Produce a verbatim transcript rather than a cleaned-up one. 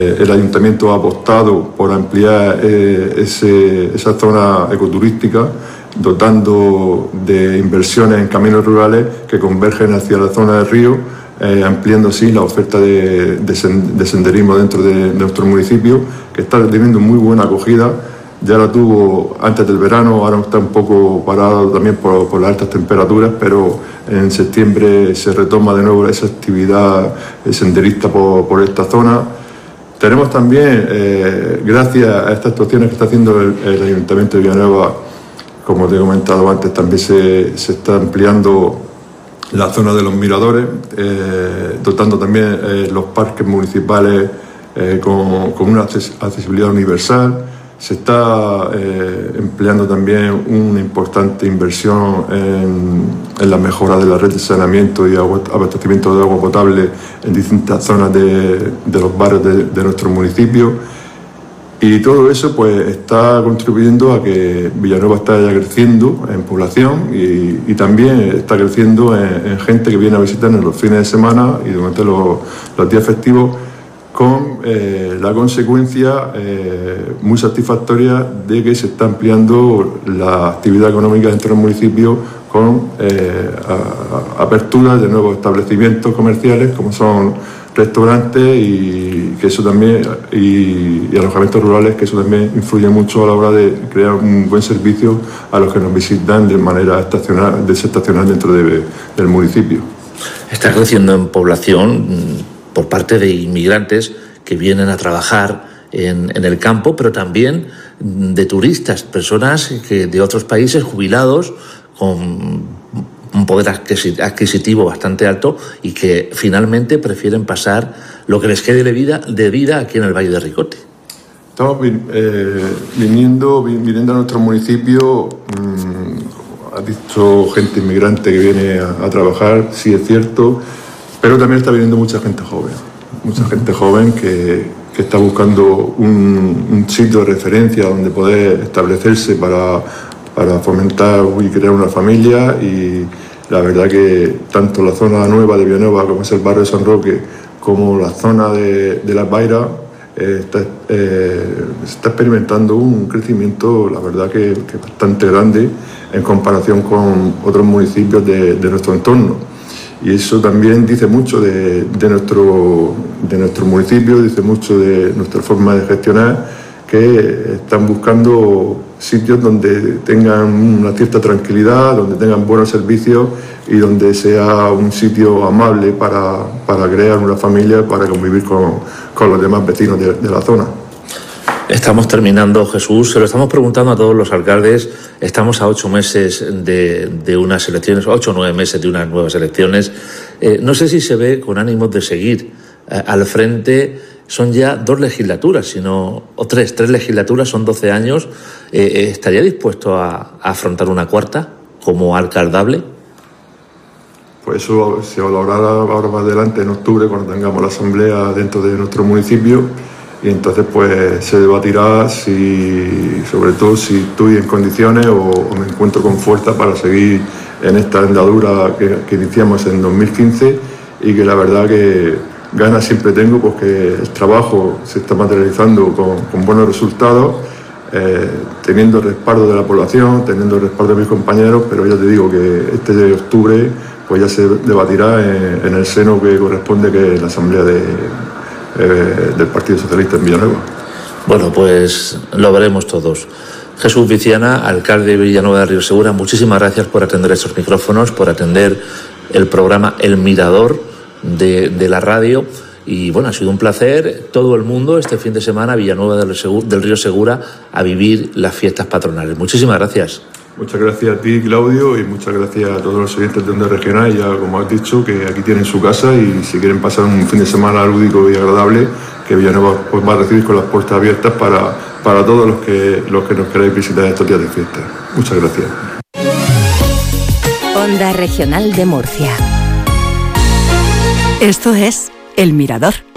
El ayuntamiento ha apostado por ampliar eh, ese, esa zona ecoturística, dotando de inversiones en caminos rurales que convergen hacia la zona del río, eh, ampliando así la oferta de, de, sen, de senderismo dentro de, de nuestro municipio, que está teniendo muy buena acogida. Ya la tuvo antes del verano, ahora está un poco parado también por, por las altas temperaturas, pero en septiembre se retoma de nuevo esa actividad senderista por, por esta zona. Tenemos también, eh, gracias a estas actuaciones que está haciendo el, el Ayuntamiento de Villanueva, como te he comentado antes, también se, se está ampliando la zona de los miradores, eh, dotando también eh, los parques municipales eh, con, con una accesibilidad universal. Se está eh, empleando también una importante inversión en, en la mejora de la red de saneamiento y agua, abastecimiento de agua potable en distintas zonas de, de los barrios de, de nuestro municipio. Y todo eso pues está contribuyendo a que Villanueva está ya creciendo en población y, y también está creciendo en, en gente que viene a visitarnos en los fines de semana y durante los, los días festivos, con eh, la consecuencia eh, muy satisfactoria de que se está ampliando la actividad económica dentro del municipio con eh, a, a, aperturas de nuevos establecimientos comerciales como son restaurantes y que eso también y, y alojamientos rurales, que eso también influye mucho a la hora de crear un buen servicio a los que nos visitan de manera estacional, desestacional dentro de, del municipio. Está creciendo en población por parte de inmigrantes que vienen a trabajar en, en el campo, pero también de turistas, personas que de otros países, jubilados, con un poder adquisitivo bastante alto y que finalmente prefieren pasar lo que les quede de vida, de vida aquí en el Valle de Ricote. Estamos eh, viniendo, viniendo a nuestro municipio, mmm, ha dicho gente inmigrante que viene a, a trabajar, sí es cierto, pero también está viniendo mucha gente joven, mucha gente joven que, que está buscando un, un sitio de referencia donde poder establecerse para, para fomentar y crear una familia. Y la verdad que tanto la zona nueva de Villanueva, como es el barrio de San Roque, como la zona de, de Las Bairas, eh, está, eh, está experimentando un crecimiento, la verdad que, que bastante grande en comparación con otros municipios de, de nuestro entorno. Y eso también dice mucho de, de, nuestro, de nuestro municipio, dice mucho de nuestra forma de gestionar, que están buscando sitios donde tengan una cierta tranquilidad, donde tengan buenos servicios y donde sea un sitio amable para, para crear una familia, para convivir con, con los demás vecinos de, de la zona. Estamos terminando, Jesús, se lo estamos preguntando a todos los alcaldes. Estamos a ocho meses de, de unas elecciones, ocho o nueve meses de unas nuevas elecciones. Eh, no sé si se ve con ánimos de seguir eh, al frente. Son ya dos legislaturas, sino, o tres, tres legislaturas, son doce años. Eh, ¿Estaría dispuesto a, a afrontar una cuarta como alcaldable? Pues eso se valorará ahora más adelante, en octubre, cuando tengamos la asamblea dentro de nuestro municipio. Y entonces pues se debatirá si, sobre todo si estoy en condiciones o, o me encuentro con fuerza para seguir en esta andadura que, que iniciamos en dos mil quince, y que la verdad que ganas siempre tengo porque el trabajo se está materializando con, con buenos resultados, eh, teniendo el respaldo de la población, teniendo el respaldo de mis compañeros, pero ya te digo que este de octubre pues ya se debatirá en, en el seno que corresponde, que es la asamblea de Eh, del Partido Socialista en Villanueva. Bueno, pues lo veremos todos. Jesús Viciana, alcalde de Villanueva de Río Segura, muchísimas gracias por atender estos micrófonos, por atender el programa El Mirador de, de la radio. Y bueno, ha sido un placer. Todo el mundo este fin de semana, Villanueva del, Segur, del Río Segura, a vivir las fiestas patronales. Muchísimas gracias. Muchas gracias a ti, Claudio, y muchas gracias a todos los oyentes de Onda Regional. Ya, como has dicho, que aquí tienen su casa, y si quieren pasar un fin de semana lúdico y agradable, que Villanueva pues va a recibir con las puertas abiertas para, para todos los que, los que nos queráis visitar estos días de fiesta. Muchas gracias. Onda Regional de Murcia. Esto es El Mirador.